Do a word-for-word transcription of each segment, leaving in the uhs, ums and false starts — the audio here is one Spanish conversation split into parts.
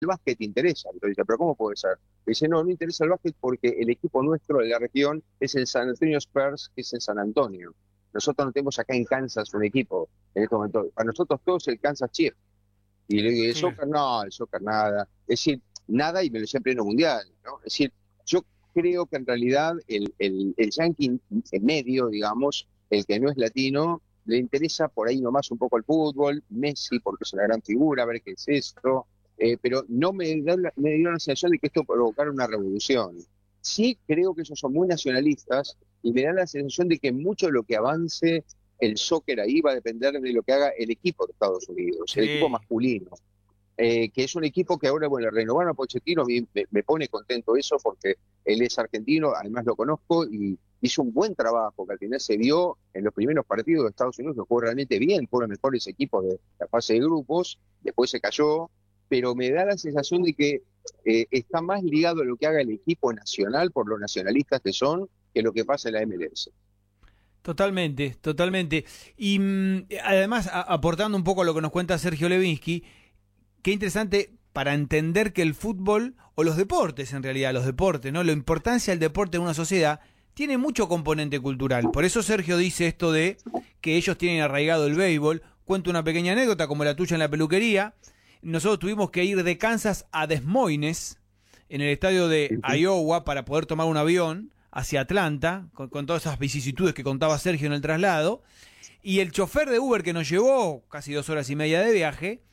el básquet interesa. Entonces dice, pero ¿cómo puede ser? Dice, no, no interesa el básquet porque el equipo nuestro de la región es el San Antonio Spurs, que es el San Antonio. Nosotros no tenemos acá en Kansas un equipo en este momento. Para nosotros todos el Kansas Chiefs. Y le digo, ¿y el Sí. soccer? No, el soccer nada. Es decir, nada y me lo decía en pleno mundial, ¿no? Es decir, yo creo que en realidad el, el, el yankee en medio, digamos, el que no es latino, le interesa por ahí nomás un poco el fútbol, Messi porque es una gran figura, a ver qué es esto, eh, pero no me, da la, me dio la sensación de que esto provocara una revolución. Sí creo que ellos son muy nacionalistas y me da la sensación de que mucho de lo que avance el soccer ahí va a depender de lo que haga el equipo de Estados Unidos, el equipo Sí. masculino, eh, que es un equipo que ahora, bueno, renovaron a Pochettino, me, me pone contento eso porque él es argentino, además lo conozco y hizo un buen trabajo, que al final se vio en los primeros partidos de Estados Unidos, que jugó realmente bien, fueron los mejores equipos de la fase de grupos, después se cayó, pero me da la sensación de que eh, está más ligado a lo que haga el equipo nacional, por los nacionalistas que son, que lo que pasa en la M L S. Totalmente, totalmente. Y mm, además, a- aportando un poco a lo que nos cuenta Sergio Levinsky, qué interesante para entender que el fútbol, o los deportes en realidad, los deportes, ¿no? La importancia del deporte en una sociedad tiene mucho componente cultural. Por eso Sergio dice esto de que ellos tienen arraigado el béisbol. Cuento una pequeña anécdota como la tuya en la peluquería. Nosotros tuvimos que ir de Kansas a Des Moines, en el estadio de Iowa, para poder tomar un avión hacia Atlanta, con, con todas esas vicisitudes que contaba Sergio en el traslado. Y el chofer de Uber que nos llevó, casi dos horas y media de viaje,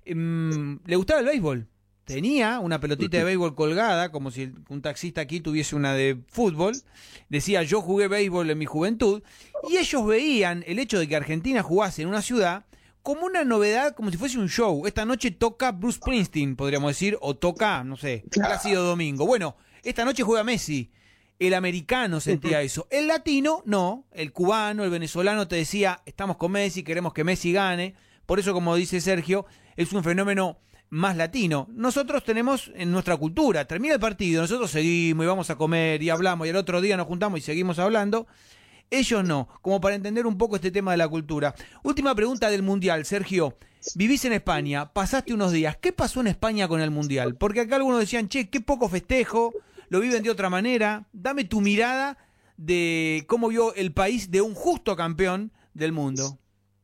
um, le gustaba el béisbol. Tenía una pelotita de béisbol colgada, como si un taxista aquí tuviese una de fútbol. Decía, yo jugué béisbol en mi juventud. Y ellos veían el hecho de que Argentina jugase en una ciudad como una novedad, como si fuese un show. Esta noche toca Bruce Springsteen, podríamos decir, o toca, no sé, Plácido Domingo. Bueno, esta noche juega Messi. El americano sentía eso. El latino, no. El cubano, el venezolano te decía, estamos con Messi, queremos que Messi gane. Por eso, como dice Sergio, es un fenómeno más latino. Nosotros tenemos en nuestra cultura, termina el partido, nosotros seguimos y vamos a comer y hablamos y el otro día nos juntamos y seguimos hablando. Ellos no, como para entender un poco este tema de la cultura. Última pregunta del Mundial, Sergio. Vivís en España, pasaste unos días. ¿Qué pasó en España con el Mundial? Porque acá algunos decían, che, qué poco festejo, lo viven de otra manera. Dame tu mirada de cómo vio el país de un justo campeón del mundo.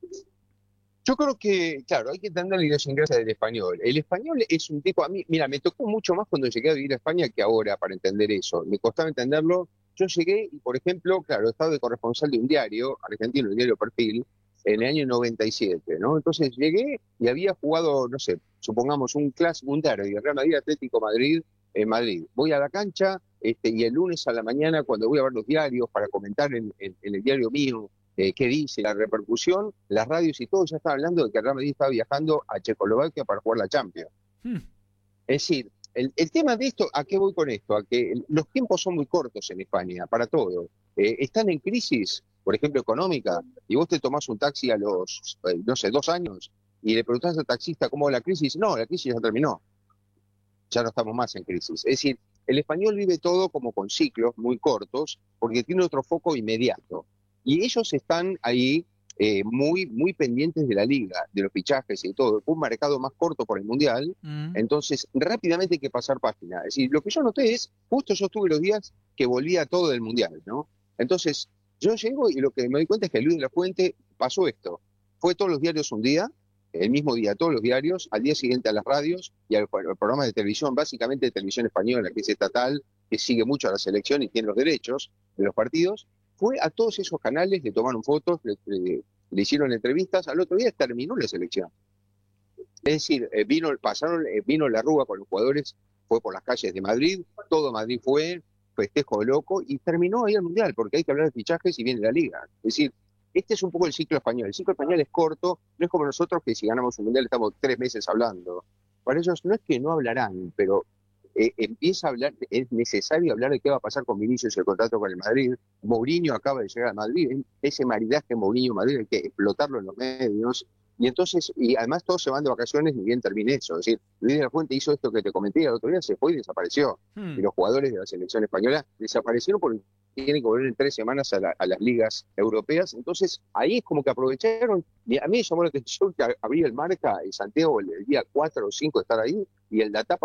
Yo creo que, claro, hay que entender la idiosincrasia del español. El español es un tipo, a mí, mira, me tocó mucho más cuando llegué a vivir a España que ahora para entender eso. Me costaba entenderlo. Yo llegué y, por ejemplo, claro, he estado de corresponsal de un diario argentino, el diario Perfil, en el año noventa y siete, ¿no? Entonces llegué y había jugado, no sé, supongamos un clásico, un derbi, Real Madrid Atlético Madrid en Madrid. Voy a la cancha este, y el lunes a la mañana, cuando voy a ver los diarios para comentar en, en, en el diario mío eh, qué dice, la repercusión, las radios y todo, ya estaba hablando de que el Real Madrid estaba viajando a Checoslovaquia para jugar la Champions. Hmm. Es decir, el, el tema de esto, ¿a qué voy con esto? A que los tiempos son muy cortos en España, para todo. Eh, están en crisis, por ejemplo, económica, y vos te tomás un taxi a los, eh, no sé, dos años, y le preguntás al taxista cómo va la crisis. No, la crisis ya terminó, ya no estamos más en crisis. Es decir, el español vive todo como con ciclos muy cortos, porque tiene otro foco inmediato. Y ellos están ahí eh, muy, muy pendientes de la liga, de los fichajes y todo. Un mercado más corto por el Mundial, Mm. entonces rápidamente hay que pasar página. Es decir, lo que yo noté es, justo yo estuve los días que volvía todo del Mundial, ¿no? Entonces, yo llego y lo que me doy cuenta es que Luis de la Fuente pasó esto. Fue todos los diarios un día, el mismo día todos los diarios, al día siguiente a las radios y al, al programa de televisión, básicamente de televisión española, que es estatal, que sigue mucho a la selección y tiene los derechos de los partidos. Fue a todos esos canales, le tomaron fotos, le, le, le hicieron entrevistas, al otro día terminó la selección. Es decir, eh, vino, pasaron, eh, vino la Rúa con los jugadores, fue por las calles de Madrid, todo Madrid fue, festejo de loco, y terminó ahí el Mundial, porque hay que hablar de fichajes y viene la Liga. Es decir, este es un poco el ciclo español. El ciclo español es corto, no es como nosotros que si ganamos un Mundial estamos tres meses hablando. Para ellos no es que no hablarán, pero eh, empieza a hablar, es necesario hablar de qué va a pasar con Vinicius y el contrato con el Madrid. Mourinho acaba de llegar al Madrid, ese maridaje Mourinho-Madrid hay que explotarlo en los medios. Y entonces, y además todos se van de vacaciones, ni bien termine eso. Es decir, Luis de la Fuente hizo esto que te comenté el otro día, se fue y desapareció. Hmm. Y los jugadores de la selección española desaparecieron porque tienen que volver en tres semanas a, la, a las ligas europeas. Entonces, ahí es como que aprovecharon. Y a mí me llamó la atención que abrí el Marca en Santiago el, el día cuatro o cinco de estar ahí, y el Data